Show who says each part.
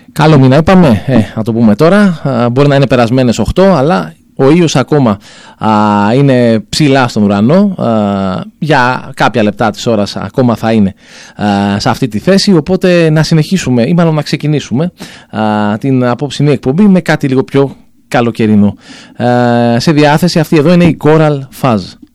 Speaker 1: Καλό μήνα είπαμε, να το πούμε τώρα. Μπορεί να είναι περασμένες 8, αλλά ο ήλιος ακόμα είναι ψηλά στον ουρανό. Για κάποια λεπτά της ώρας ακόμα θα είναι σε αυτή τη θέση. Οπότε να συνεχίσουμε ή μάλλον να ξεκινήσουμε την απόψινή εκπομπή με κάτι λίγο πιο καλοκαιρινό. Σε διάθεση αυτή εδώ είναι η Coral Fuzz.